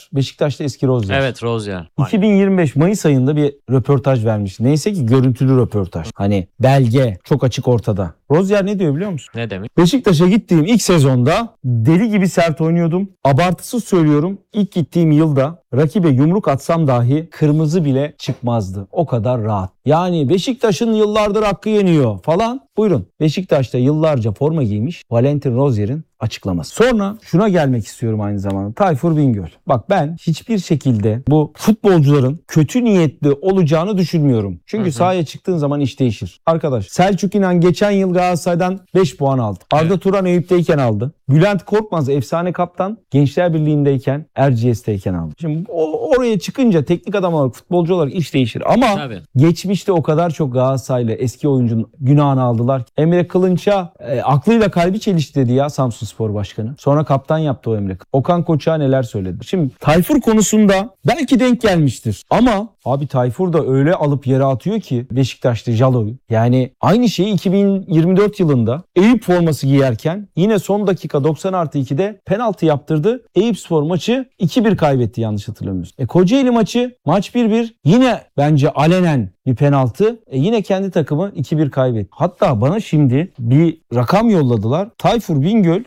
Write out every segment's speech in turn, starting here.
Beşiktaş'ta eski Rozier. Evet, Rozier. 2025 Mayıs ayında bir röportaj vermiş. Neyse ki görüntülü röportaj. Hani belge çok açık ortada. Rozier ne diyor biliyor musun? Ne demek? Beşiktaş'a gittiğim ilk sezonda deli gibi sert oynuyordum. Abartısız söylüyorum. İlk gittiğim yılda rakibe yumruk atsam dahi kırmızı bile çıkmazdı. O kadar rahat. Yani Beşiktaş'ın yıllardır hakkı yeniyor falan. Buyurun. Beşiktaş'ta yıllarca forma giymiş Valentin Rozier'in açıklaması. Sonra şuna gelmek istiyorum aynı zamanda. Tayfur Bingöl. Bak ben hiçbir şekilde bu futbolcuların kötü niyetli olacağını düşünmüyorum. Çünkü sahaya çıktığın zaman iş değişir. Arkadaş Selçuk İnan geçen yıl Galatasaray'dan 5 puan aldı. Arda Turan Eyüp'teyken aldı. Bülent Korkmaz efsane kaptan Gençler Birliği'ndeyken Erciyes'teyken aldı. Şimdi oraya çıkınca teknik adam olarak futbolcu olarak iş değişir. Ama geçmişte o kadar çok Galatasaraylı eski oyuncunun günahını aldılar. Emre Kılınç'a aklıyla kalbi çelişti dedi ya Samsunspor Başkanı. Sonra kaptan yaptı o Emre. Okan Koç'a neler söyledi. Şimdi Tayfur konusunda belki denk gelmiştir. Ama abi Tayfur da öyle alıp yere atıyor ki Beşiktaş'ta Jalo'yu. Yani aynı şeyi 2024 yılında Eyüp forması giyerken yine son dakika 90+2'de penaltı yaptırdı. Eyüpspor maçı 2-1 kaybetti yanlış hatırlamıyorsun. Kocaeli maçı maç 1-1 yine bence alenen bir penaltı. Yine kendi takımı 2-1 kaybetti. Hatta bana şimdi bir rakam yolladılar. Tayfur Bingöl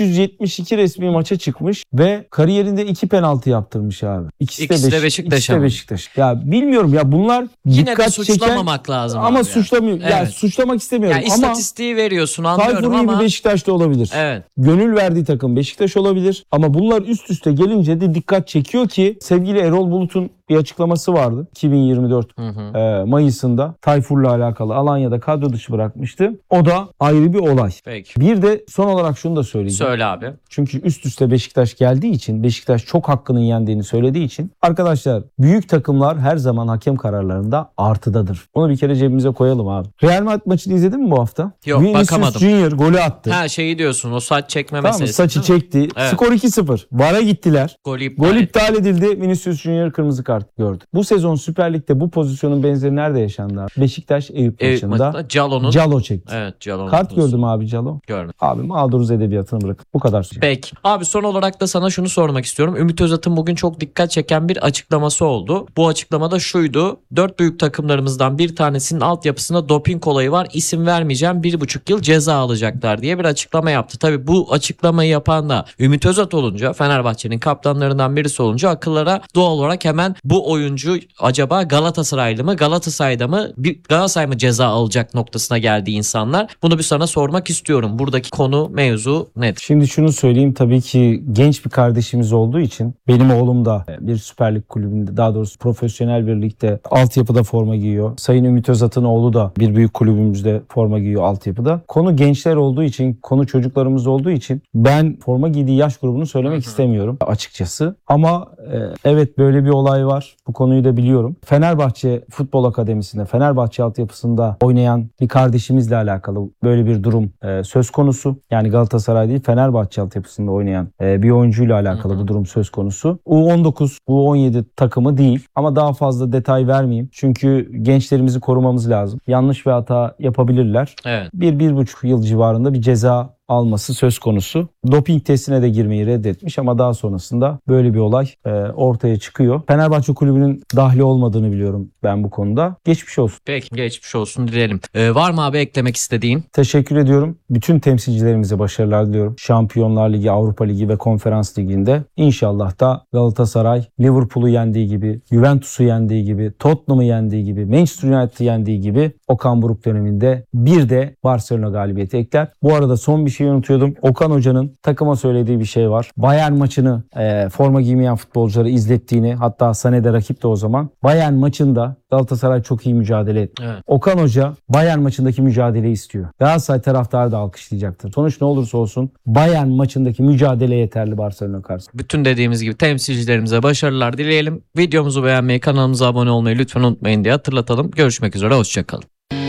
372 resmi maça çıkmış ve kariyerinde 2 penaltı yaptırmış abi. İkisi de Beşiktaş. Ya bilmiyorum ya bunlar yine dikkat de suçlamamak çeken, lazım ama suçlamıyor. Ya suçlamak istemiyorum ya istatistiği veriyorsun anlıyorum Tayfur ama iyi bir Beşiktaş'ta olabilir. Evet. Gönül verdiği takım Beşiktaş olabilir ama bunlar üst üste gelince de dikkat çekiyor ki sevgili Erol Bulut'un bir açıklaması vardı 2024 Mayıs'ında Tayfur'la alakalı Alanya'da kadro dışı bırakmıştı. O da ayrı bir olay. Peki. Bir de son olarak şunu da söyleyeceğim. Söyle abi. Çünkü üst üste Beşiktaş geldiği için, Beşiktaş çok hakkının yendiğini söylediği için arkadaşlar büyük takımlar her zaman hakem kararlarında artıdadır. Onu bir kere cebimize koyalım abi. Real Madrid maçını izledin mi bu hafta? Yok, bakamadım. Junior golü attı. Şeyi diyorsun, o saç çekme tamam, meselesi. Saçı çekti. Evet. Skor 2-0. VAR'a gittiler. Gol iptal edildi. Vinicius Junior kırmızı kart gördü. Bu sezon Süper Lig'de bu pozisyonun benzeri nerede yaşandı abi? Beşiktaş Eyüp maçında Calo çekti. Evet, Calo'nun. Kart gördüm abi Calo. Gördüm. Abi mağduruz edebiyatını bırak. Bu kadar. Peki. Abi son olarak da sana şunu sormak istiyorum. Ümit Özat'ın bugün çok dikkat çeken bir açıklaması oldu. Bu açıklamada şuydu. 4 büyük takımlarımızdan bir tanesinin altyapısında doping olayı var. İsim vermeyeceğim. 1,5 yıl ceza alacaklar diye bir açıklama yaptı. Tabii bu açıklamayı yapan da Ümit Özat olunca, Fenerbahçe'nin kaptanlarından birisi olunca akıllara doğal olarak hemen bu oyuncu acaba Galatasaraylı mı? Galatasaray'da mı? Galatasaray mı ceza alacak noktasına geldi insanlar. Bunu bir sana sormak istiyorum. Buradaki konu, mevzu nedir? Şimdi şunu söyleyeyim, tabii ki genç bir kardeşimiz olduğu için benim oğlum da bir Süper Lig kulübünde, daha doğrusu profesyonel bir ligde altyapıda forma giyiyor. Sayın Ümit Özat'ın oğlu da bir büyük kulübümüzde forma giyiyor altyapıda. Konu gençler olduğu için, konu çocuklarımız olduğu için ben forma giydiği yaş grubunu söylemek istemiyorum açıkçası. Ama evet böyle bir olay var. Bu konuyu da biliyorum. Fenerbahçe Futbol Akademisi'nde, Fenerbahçe altyapısında oynayan bir kardeşimizle alakalı böyle bir durum söz konusu. Yani Galatasaray değil, Fenerbahçe altyapısında oynayan bir oyuncuyla alakalı bu durum söz konusu. U19, U17 takımı değil ama daha fazla detay vermeyeyim. Çünkü gençlerimizi korumamız lazım. Yanlış ve hata yapabilirler. Evet. 1-1,5 yıl civarında bir ceza alması söz konusu. Doping testine de girmeyi reddetmiş ama daha sonrasında böyle bir olay ortaya çıkıyor. Fenerbahçe kulübünün dahli olmadığını biliyorum ben bu konuda. Geçmiş olsun. Peki, geçmiş olsun dilerim. Var mı abi eklemek istediğin? Teşekkür ediyorum. Bütün temsilcilerimize başarılar diliyorum. Şampiyonlar Ligi, Avrupa Ligi ve Konferans Ligi'nde inşallah da Galatasaray Liverpool'u yendiği gibi, Juventus'u yendiği gibi, Tottenham'ı yendiği gibi, Manchester United'ı yendiği gibi Okan Buruk döneminde bir de Barcelona galibiyeti ekler. Bu arada son bir şey unutuyordum. Okan Hoca'nın takıma söylediği bir şey var. Bayern maçını forma giymeyen futbolcuları izlettiğini, hatta Sané'de rakip de o zaman. Bayern maçında Galatasaray çok iyi mücadele etti. Evet. Okan Hoca Bayern maçındaki mücadeleyi istiyor. Galatasaray taraftarı da alkışlayacaktır. Sonuç ne olursa olsun Bayern maçındaki mücadele yeterli Barcelona karşısında. Bütün dediğimiz gibi temsilcilerimize başarılar dileyelim. Videomuzu beğenmeyi, kanalımıza abone olmayı lütfen unutmayın diye hatırlatalım. Görüşmek üzere, hoşçakalın.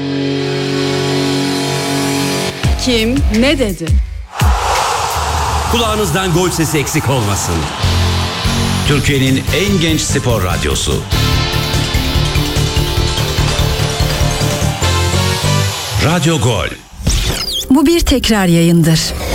Kim ne dedi? Kulağınızdan gol sesi eksik olmasın. Türkiye'nin en genç spor radyosu. Radyo Gol. Bu bir tekrar yayındır.